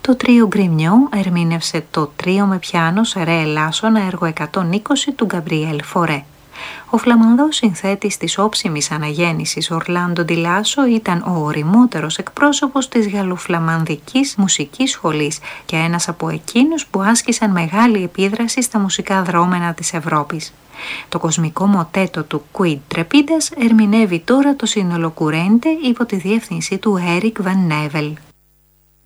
Το τρίο Γκριμιό ερμήνευσε το τρίο με πιάνο σε ρε ελάσσονα έργο 120 του Γκαμπριέλ Φορέ. Ο Φλαμανδός συνθέτης της όψιμης αναγέννησης Ορλάντο Ντι Λάσο ήταν ο ωριμότερος εκπρόσωπος της γαλλοφλαμανδικής μουσικής σχολής και ένας από εκείνους που άσκησαν μεγάλη επίδραση στα μουσικά δρόμενα της Ευρώπης. Το κοσμικό μοτέτο του Quid Trepidas ερμηνεύει τώρα το σύνολο Κουρέντε υπό τη διεύθυνση του Έρικ Βαν Νέβελ.